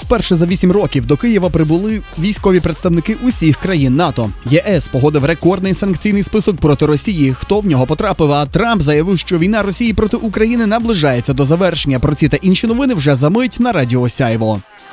Вперше за 8 років до Києва прибули військові представники усіх країн НАТО. ЄС погодив рекордний санкційний список проти Росії. Хто в нього потрапив? А Трамп заявив, що війна Росії проти України наближається до завершення. Про ці та інші новини вже за мить на Радіо Сяйво.